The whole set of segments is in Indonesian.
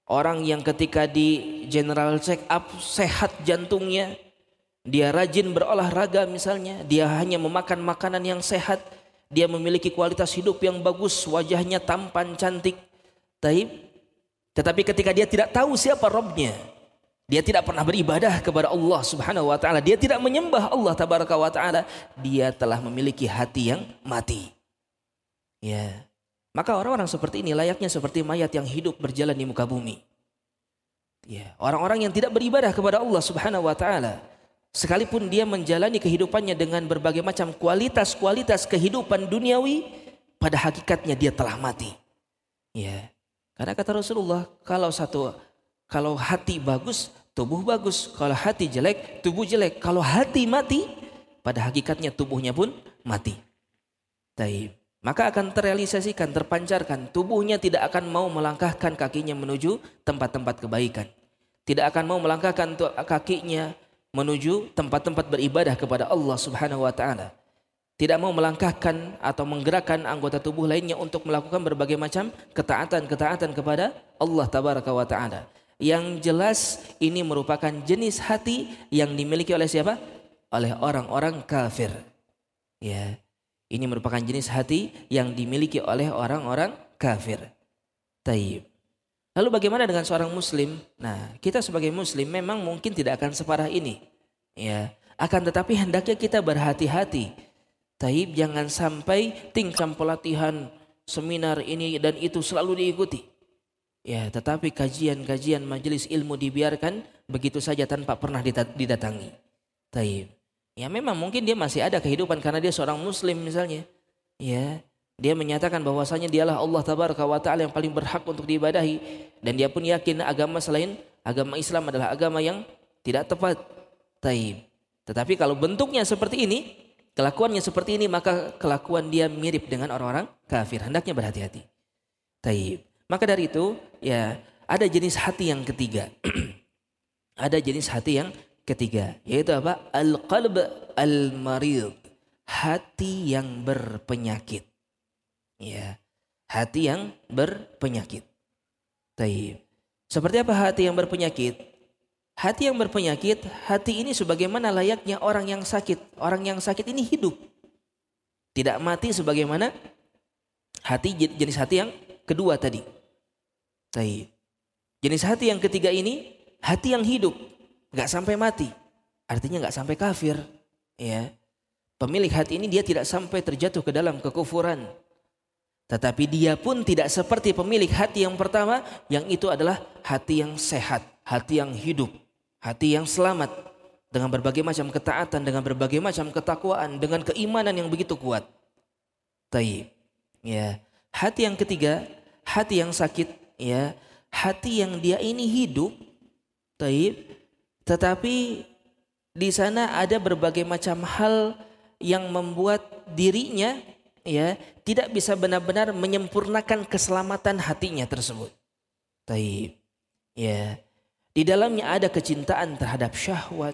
Orang yang ketika di general check up sehat jantungnya, dia rajin berolahraga misalnya, dia hanya memakan makanan yang sehat, dia memiliki kualitas hidup yang bagus, wajahnya tampan, cantik. Tetapi ketika dia tidak tahu siapa Rabbnya, dia tidak pernah beribadah kepada Allah Subhanahu wa taala, dia tidak menyembah Allah tabaraka wa taala, dia telah memiliki hati yang mati. Ya. Maka orang-orang seperti ini layaknya seperti mayat yang hidup berjalan di muka bumi. Ya, orang-orang yang tidak beribadah kepada Allah Subhanahu wa taala, sekalipun dia menjalani kehidupannya dengan berbagai macam kualitas-kualitas kehidupan duniawi, pada hakikatnya dia telah mati. Ya. Karena kata Rasulullah, kalau hati bagus, tubuh bagus. Kalau hati jelek, tubuh jelek. Kalau hati mati, pada hakikatnya tubuhnya pun mati. Taib. Maka akan terrealisasikan, terpancarkan. Tubuhnya tidak akan mau melangkahkan kakinya menuju tempat-tempat kebaikan. Tidak akan mau melangkahkan kakinya menuju tempat-tempat beribadah kepada Allah Subhanahu wa taala. Tidak mau melangkahkan atau menggerakkan anggota tubuh lainnya untuk melakukan berbagai macam ketaatan-ketaatan kepada Allah tabaraka wa taala. Yang jelas ini merupakan jenis hati yang dimiliki oleh siapa? Oleh orang-orang kafir. Ya. Ini merupakan jenis hati yang dimiliki oleh orang-orang kafir. Taib. Lalu bagaimana dengan seorang muslim? Nah, kita sebagai muslim memang mungkin tidak akan separah ini. Ya, akan tetapi hendaknya kita berhati-hati. Taib, jangan sampai tingkah pelatihan seminar ini dan itu selalu diikuti. Ya, tetapi kajian-kajian majelis ilmu dibiarkan begitu saja tanpa pernah didatangi. Taib. Ya memang mungkin dia masih ada kehidupan karena dia seorang muslim misalnya. Ya, dia menyatakan bahwasanya dialah Allah tabaraka wa taala yang paling berhak untuk diibadahi, dan dia pun yakin agama selain agama Islam adalah agama yang tidak tepat. Taib. Tetapi kalau bentuknya seperti ini, kelakuannya seperti ini, maka kelakuan dia mirip dengan orang-orang kafir. Hendaknya berhati-hati. Taib. Maka dari itu, ya, ada jenis hati yang ketiga. Ada jenis hati yang ketiga, yaitu apa? Al-qalb al-marid, hati yang berpenyakit. Ya, hati yang berpenyakit. Taib. Seperti apa hati yang berpenyakit? Hati yang berpenyakit, hati ini sebagaimana layaknya orang yang sakit. Orang yang sakit ini hidup, tidak mati sebagaimana hati jenis hati yang kedua tadi. Taib. Jenis hati yang ketiga ini hati yang hidup, nggak sampai mati, artinya nggak sampai kafir. Ya, pemilik hati ini dia tidak sampai terjatuh ke dalam kekufuran, tetapi dia pun tidak seperti pemilik hati yang pertama, yang itu adalah hati yang sehat, hati yang hidup, hati yang selamat dengan berbagai macam ketaatan, dengan berbagai macam ketakwaan, dengan keimanan yang begitu kuat. Taib. Ya, hati yang ketiga, hati yang sakit, ya, hati yang dia ini hidup, taib, tetapi di sana ada berbagai macam hal yang membuat dirinya, ya, tidak bisa benar-benar menyempurnakan keselamatan hatinya tersebut. Taib. Ya, di dalamnya ada kecintaan terhadap syahwat,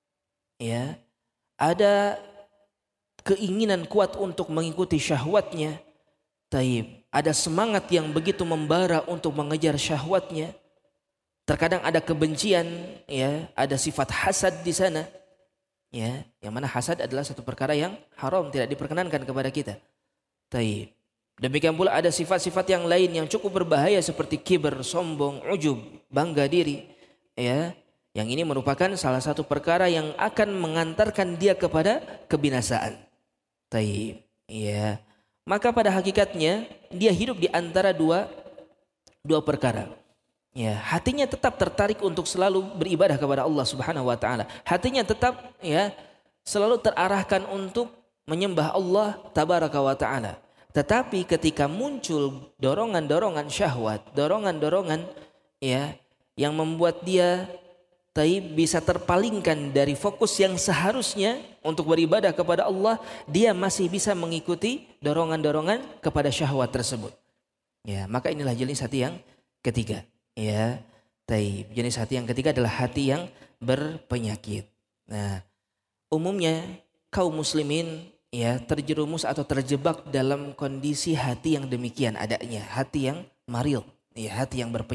ya, ada keinginan kuat untuk mengikuti syahwatnya. Taib. Ada semangat yang begitu membara untuk mengejar syahwatnya. Terkadang ada kebencian, ya, ada sifat hasad di sana. Ya, yang mana hasad adalah satu perkara yang haram, tidak diperkenankan kepada kita. Taib. Demikian pula ada sifat-sifat yang lain yang cukup berbahaya seperti kibir, sombong, ujub, bangga diri. Ya, yang ini merupakan salah satu perkara yang akan mengantarkan dia kepada kebinasaan. Taib. Ya. Maka pada hakikatnya dia hidup di antara dua perkara. Ya, hatinya tetap tertarik untuk selalu beribadah kepada Allah Subhanahu wa taala. Hatinya tetap, ya, selalu terarahkan untuk menyembah Allah tabaraka wa taala. Tetapi ketika muncul dorongan-dorongan syahwat, dorongan-dorongan, ya, yang membuat dia bisa terpalingkan dari fokus yang seharusnya untuk beribadah kepada Allah, dia masih bisa mengikuti dorongan-dorongan kepada syahwat tersebut. Ya, maka inilah jenis hati yang ketiga. Ya, jenis hati yang ketiga adalah hati yang berpenyakit. Nah, umumnya kaum muslimin, ya, terjerumus atau terjebak dalam kondisi hati yang demikian adanya, hati yang maril, ya, hati yang berpenyakit.